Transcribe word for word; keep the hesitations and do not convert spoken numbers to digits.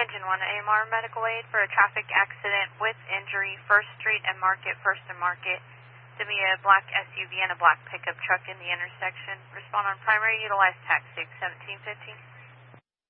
Engine one, A M R medical aid for a traffic accident with injury, First Street and Market, First and Market. To be a black S U V and a black pickup truck in the intersection. Respond on primary, utilize taxi seventeen fifteen.